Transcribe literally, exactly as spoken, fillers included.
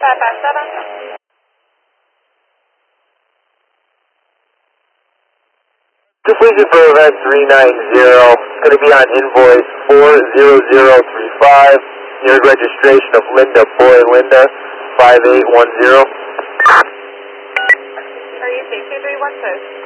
five five seven. Completion for event three nine zero. It's going to be on invoice four zero zero three five. Your registration of Linda Boy Linda five eight one zero. Are you C two three one six?